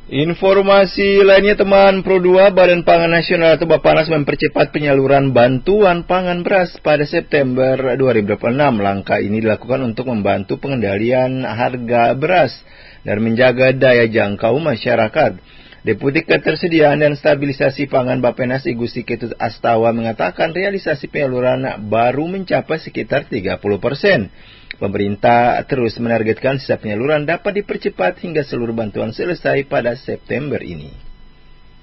Informasi lainnya teman Pro 2, Badan Pangan Nasional atau Bappenas mempercepat penyaluran bantuan pangan beras pada September 2026. Langkah ini dilakukan untuk membantu pengendalian harga beras dan menjaga daya jangkau masyarakat. Deputi Ketersediaan dan Stabilisasi Pangan Bappenas Igusti Ketut Astawa mengatakan realisasi penyaluran baru mencapai sekitar 30%. Pemerintah terus menargetkan sisa penyaluran dapat dipercepat hingga seluruh bantuan selesai pada September ini.